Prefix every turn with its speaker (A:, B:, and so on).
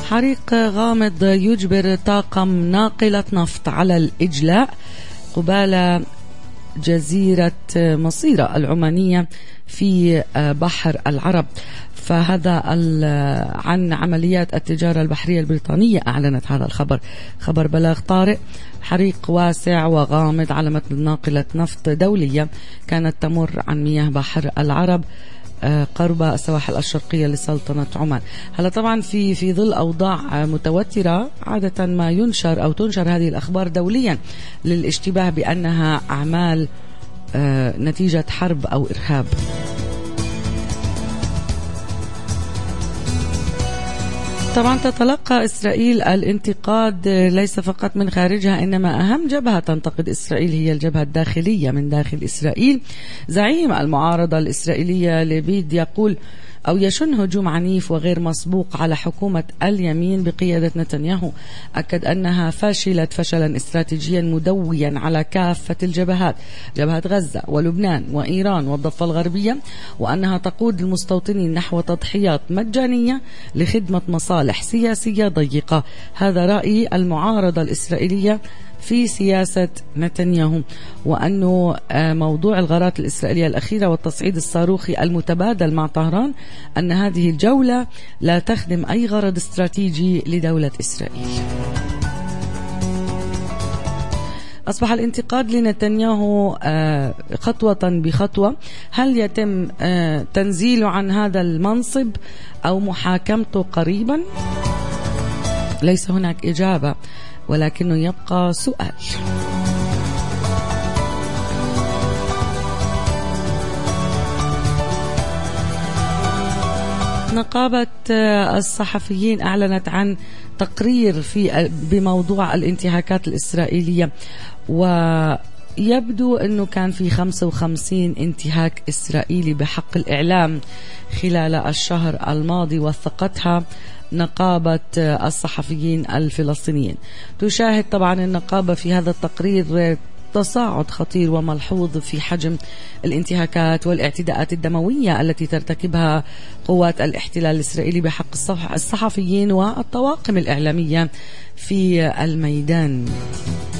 A: حريق غامض يجبر طاقم ناقلة نفط على الإجلاء قبالة جزيرة مصيرة العمانية في بحر العرب. فهذا عن عمليات التجارة البحرية البريطانية أعلنت هذا الخبر. خبر بلاغ طارئ: حريق واسع وغامض على متن ناقلة نفط دولية كانت تمر عن مياه بحر العرب قرب السواحل الشرقية لسلطنة عمان. هلا طبعا في ظل أوضاع متوترة عادة ما ينشر أو تنشر هذه الأخبار دوليا للاشتباه بأنها أعمال نتيجة حرب أو إرهاب. طبعا تتلقى إسرائيل الانتقاد ليس فقط من خارجها، إنما أهم جبهة تنتقد إسرائيل هي الجبهة الداخلية من داخل إسرائيل. زعيم المعارضة الإسرائيلية لبيد يقول أو يشن هجوم عنيف وغير مسبوق على حكومة اليمين بقيادة نتنياهو. أكد أنها فشلت فشلا استراتيجيا مدويا على كافة الجبهات، جبهة غزة ولبنان وإيران والضفة الغربية، وأنها تقود المستوطنين نحو تضحيات مجانية لخدمة مصالح سياسية ضيقة. هذا رأي المعارضة الإسرائيلية في سياسة نتنياهو، وأنه موضوع الغارات الإسرائيلية الأخيرة والتصعيد الصاروخي المتبادل مع طهران أن هذه الجولة لا تخدم أي غرض استراتيجي لدولة إسرائيل. أصبح الانتقاد لنتنياهو خطوة بخطوة. هل يتم تنزيله عن هذا المنصب أو محاكمته قريبا؟ ليس هناك إجابة، ولكنه يبقى سؤال. نقابة الصحفيين أعلنت عن تقرير بموضوع الانتهاكات الإسرائيلية، ويبدو أنه كان في 55 انتهاك إسرائيلي بحق الإعلام خلال الشهر الماضي وثقتها نقابة الصحفيين الفلسطينيين. تشاهد طبعا النقابة في هذا التقرير تصاعد خطير وملحوظ في حجم الانتهاكات والاعتداءات الدموية التي ترتكبها قوات الاحتلال الإسرائيلي بحق الصحفيين والطواقم الإعلامية في الميدان.